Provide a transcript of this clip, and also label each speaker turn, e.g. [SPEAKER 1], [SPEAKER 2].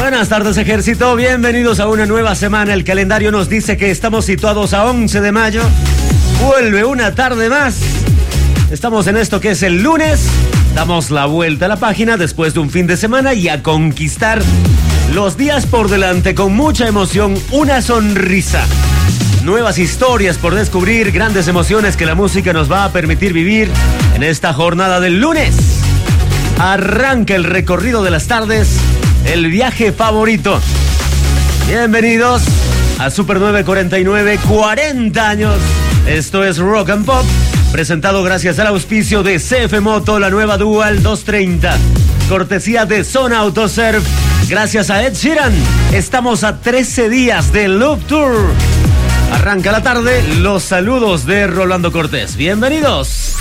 [SPEAKER 1] Buenas tardes, ejército. Bienvenidos a una nueva semana. El calendario nos dice que estamos situados a 11 de mayo. Vuelve una tarde más. Estamos en esto que es el lunes. Damos la vuelta a la página después de un fin de semana y a conquistar los días por delante con mucha emoción, una sonrisa. Nuevas historias por descubrir, grandes emociones que la música nos va a permitir vivir en esta jornada del lunes. Arranca el recorrido de las tardes, el viaje favorito. Bienvenidos a Super 949, 40 años. Esto es Rock and Pop, presentado gracias al auspicio de CF Moto, la nueva Dual 230. Cortesía de Zona Autoserv, gracias a Ed Sheeran. Estamos a 13 días del Loop Tour. Arranca la tarde, los saludos de Rolando Cortés. Bienvenidos.